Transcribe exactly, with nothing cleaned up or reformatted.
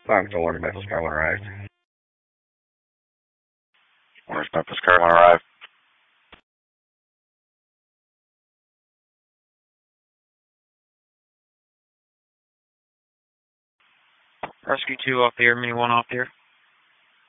five to one, Memphis, Carolina arrived. Where's Memphis, Carolina arrived? Rescue two off the air, Mini one off the air.